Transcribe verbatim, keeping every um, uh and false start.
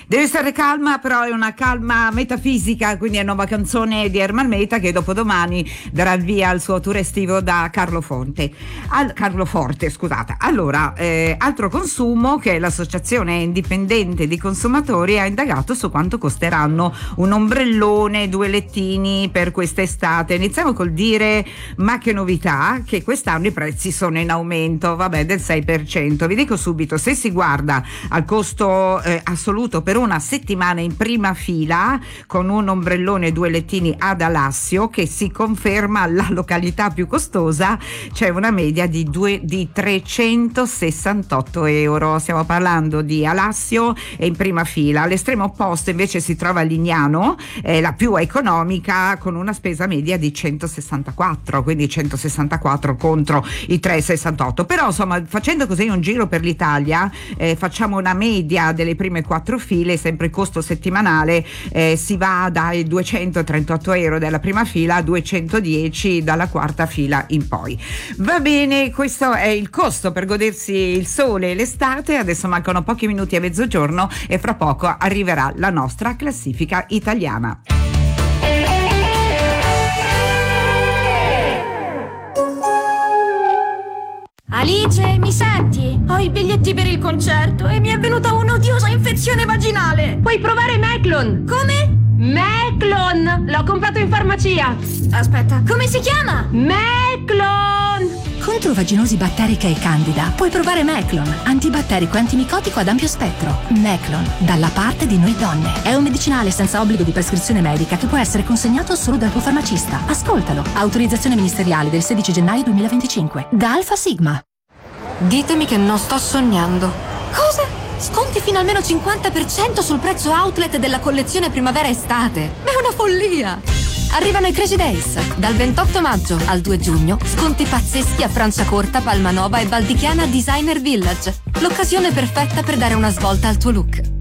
Deve essere calma, però è una calma metafisica, quindi è una nuova canzone di Ermal Meta che dopodomani darà il via al suo tour estivo da Carlo Fonte. Al, Carlo Forte, scusate. Allora, eh, Altro Consumo, che è l'associazione indipendente di consumatori, ha indagato su quanto costeranno un ombrellone, due lettini per quest'estate. Iniziamo col dire, ma che novità, che quest'anno i prezzi sono in aumento, vabbè, del sei per cento. Vi dico subito, se si guarda al costo eh, assoluto per una settimana in prima fila, con un ombrellone e due lettini ad Alassio, che si conferma la località più costosa, c'è una media di, due, di trecentosessantotto euro. Stiamo parlando di Alassio e in prima fila. All'estremo opposto invece si trova Lignano, eh, la più economica, con una spesa media di centosessantaquattro, quindi centosessantaquattro contro i trecentosessantotto. Però insomma, facendo così un giro per l'Italia, eh, facciamo una media delle prime quattro file, sempre il costo settimanale eh, si va dai duecentotrentotto euro della prima fila a duecentodieci dalla quarta fila in poi. Va bene, questo è il costo per godersi il sole e l'estate. Adesso mancano pochi minuti a mezzogiorno e fra poco arriverà la nostra classifica italiana. Alice, mi senti? Ho i biglietti per il concerto e mi è venuta un'odiosa infezione vaginale. Puoi provare Meclon. Come? Meclon! L'ho comprato in farmacia. Aspetta, come si chiama? Meclon! Contro vaginosi batterica e candida puoi provare Meclon, antibatterico e antimicotico ad ampio spettro. Meclon, dalla parte di noi donne. È un medicinale senza obbligo di prescrizione medica che può essere consegnato solo dal tuo farmacista. Ascoltalo. Autorizzazione ministeriale del sedici gennaio duemilaventicinque. Da Alfa Sigma. Ditemi che non sto sognando. Cosa? Sconti fino almeno cinquanta per cento sul prezzo outlet della collezione primavera-estate. Ma è una follia! Arrivano i Crazy Days. Dal ventotto maggio al due giugno, sconti pazzeschi a Franciacorta, Palmanova e Valdichiana Designer Village. L'occasione perfetta per dare una svolta al tuo look.